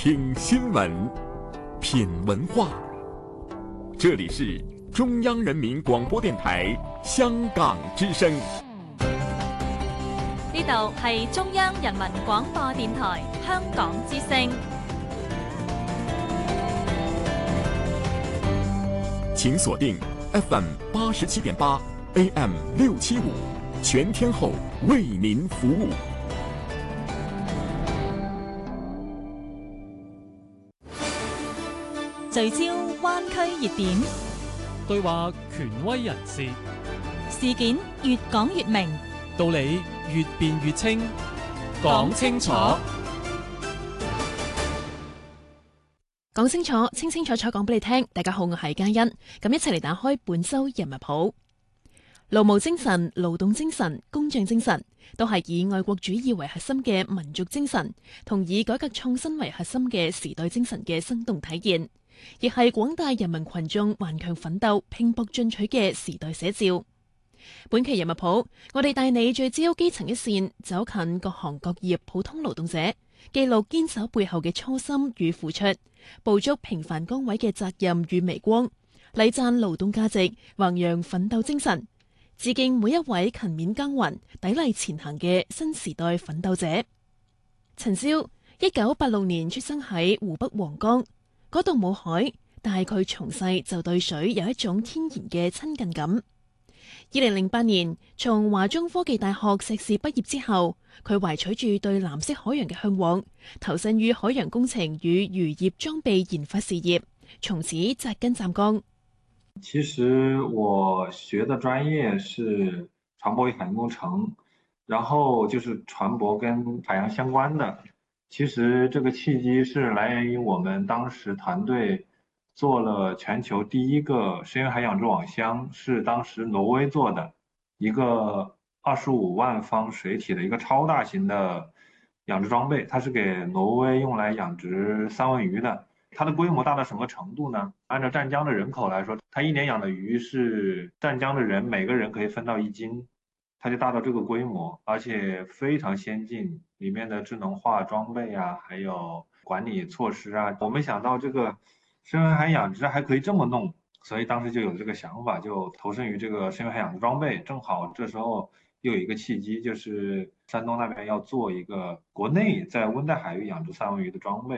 听新闻，品文化。这里是中央人民廣播電台香港之聲。 呢度係中央人民廣播電台香港之聲。 請鎖定 FM 87.8 AM 675，全天候為您服務。 聚焦灣區熱點， 對話權威人士， 事件越講越明， 道理越辯越清，講清楚， 講清楚，清清楚楚講俾你聽。大家好，我係嘉欣，咁一齊嚟打開本周人物譜。勞務精神、勞動精神、工匠精神，都係以愛國主義為核心嘅民族精神，同以改革創新為核心嘅時代精神嘅生動體現，亦係廣大人民群眾頑強奮鬥、拼搏進取嘅時代寫照。本期人物譜，我哋帶你聚焦基層一線，走近各行各業普通勞動者，記錄堅守背後嘅初心與付出，捕捉平凡崗位嘅責任與微光，禮讚勞動價值，弘揚奮鬥精神，致敬每一位勤勉耕耘、砥礪前行嘅新時代奮鬥者。陳蕭1986年出生喺湖北黃岡，嗰度冇海，但係佢從細就對水有一種天然嘅親近感。2008年從華中科技大學碩士畢業之後，佢懷取住對藍色海洋嘅向往，投身於海洋工程與漁業裝備研發事業，從此扎根湛江。 其實我學的專業是船舶與海洋工程，然後就是船舶跟海洋相關的。其實這個契機是來源於我們當時團隊做了全球第一個深淵海養殖網箱，是當時挪威做的一個25萬方水體的一個超大型的養殖裝備，它是給挪威用來養殖三文魚的。它的規模大到什麼程度呢？按照湛江的人口來說，它一年養的魚是湛江的人每個人可以分到1斤，它就大到這個規模，而且非常先進，裡面的智能化裝備啊，還有管理措施啊，我沒想到這個深淵海養殖還可以這麼弄，所以當時就有這個想法，就投身於這個深淵海養殖裝備。正好這時候又有一個契機，就是山東那邊要做一個國內在溫帶海域養殖三文魚的裝備。